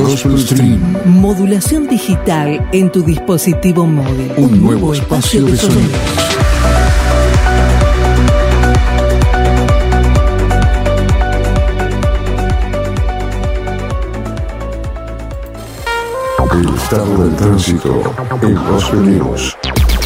Gospel Stream. Modulación digital en tu dispositivo móvil. Un nuevo espacio de sonidos. El estado del tránsito en Gospel News.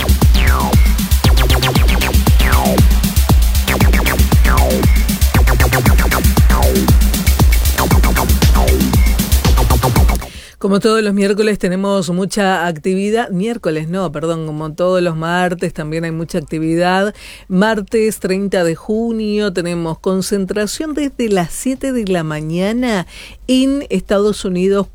Como todos los miércoles tenemos mucha actividad, como todos los martes también hay mucha actividad. Martes 30 de junio tenemos concentración desde las 7 de la mañana en Estados Unidos,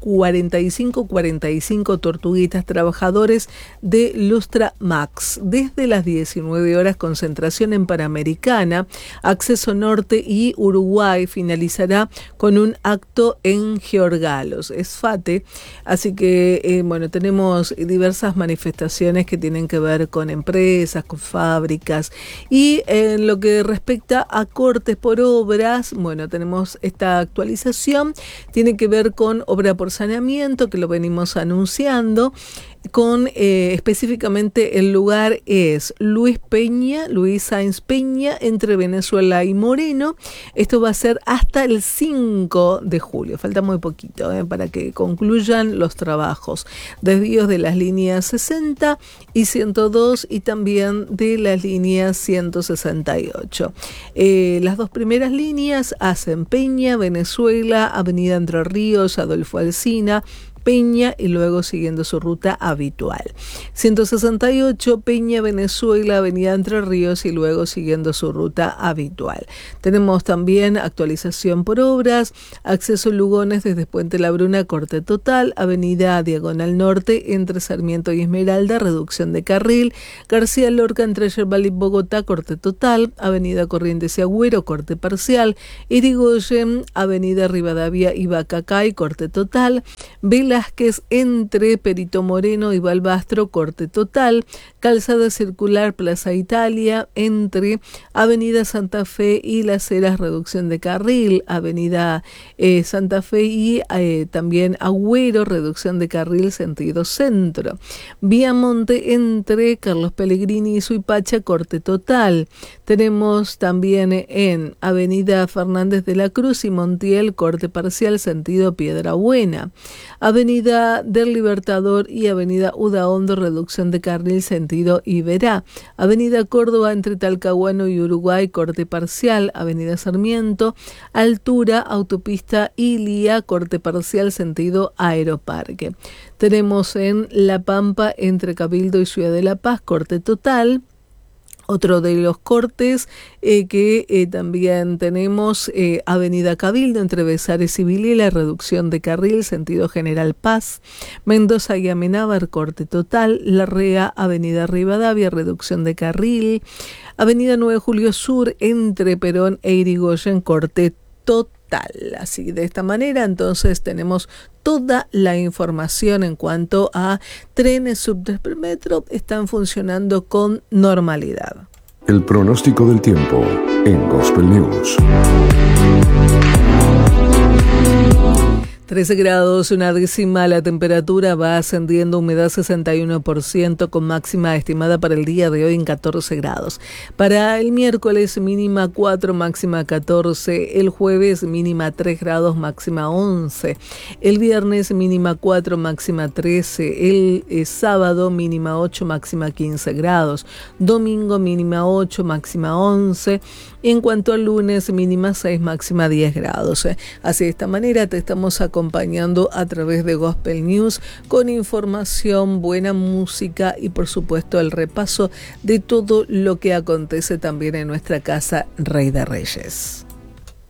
45 tortuguitas, trabajadores de Lustra Max. Desde las 19 horas concentración en Panamericana, Acceso Norte y Uruguay finalizará con un acto en Georgalos, Esfate. Así que, tenemos diversas manifestaciones que tienen que ver con empresas, con fábricas. Y en lo que respecta a cortes por obras, tenemos esta actualización. Tiene que ver con obra por saneamiento, que lo venimos anunciando. Con específicamente el lugar es Luis Sáenz Peña, entre Venezuela y Moreno. Esto va a ser hasta el 5 de julio. Falta muy poquito para que concluyan los trabajos. Desvíos de las líneas 60 y 102 y también de las líneas 168. Las dos primeras líneas hacen Peña, Venezuela, Avenida Entre Ríos, Adolfo Alsina, Peña y luego siguiendo su ruta habitual. 168 Peña, Venezuela, Avenida Entre Ríos y luego siguiendo su ruta habitual. Tenemos también actualización por obras, acceso Lugones desde Puente La Bruna, corte total, Avenida Diagonal Norte entre Sarmiento y Esmeralda, reducción de carril, García Lorca entre Yerbal y Bogotá, corte total, Avenida Corrientes y Agüero, corte parcial, Irigoyen, Avenida Rivadavia y Bacacay, corte total, Velázquez entre Perito Moreno y Balbastro, corte total, calzada circular Plaza Italia entre Avenida Santa Fe y Las Heras, reducción de carril, Avenida Santa Fe y también Agüero, reducción de carril sentido centro, Viamonte entre Carlos Pellegrini y Suipacha, corte total. Tenemos también en Avenida Fernández de la Cruz y Montiel, corte parcial sentido Piedrabuena, Avenida del Libertador y Avenida Udaondo, reducción de carril sentido Iberá, Avenida Córdoba entre Talcahuano y Uruguay, corte parcial, Avenida Sarmiento, altura Autopista Ilia, corte parcial sentido Aeroparque. Tenemos en La Pampa entre Cabildo y Ciudad de La Paz, corte total. Otro de los cortes que también tenemos, Avenida Cabildo entre Besares y Vilela, reducción de carril sentido General Paz, Mendoza y Amenábar, corte total, Larrea, Avenida Rivadavia, reducción de carril, Avenida 9 de Julio Sur entre Perón e Irigoyen, corte total. Así, de esta manera, entonces tenemos toda la información en cuanto a trenes, subtes, metro, están funcionando con normalidad. El pronóstico del tiempo en Gospel News. 13 grados, una décima, la temperatura va ascendiendo, humedad 61%, con máxima estimada para el día de hoy en 14 grados. Para el miércoles, mínima 4, máxima 14. El jueves, mínima 3 grados, máxima 11. El viernes, mínima 4, máxima 13. El sábado, mínima 8, máxima 15 grados. Domingo, mínima 8, máxima 11. Y en cuanto al lunes, mínima 6, máxima 10 grados. Así, de esta manera te estamos acompañando a través de Gospel News con información, buena música y por supuesto el repaso de todo lo que acontece también en nuestra casa Rey de Reyes.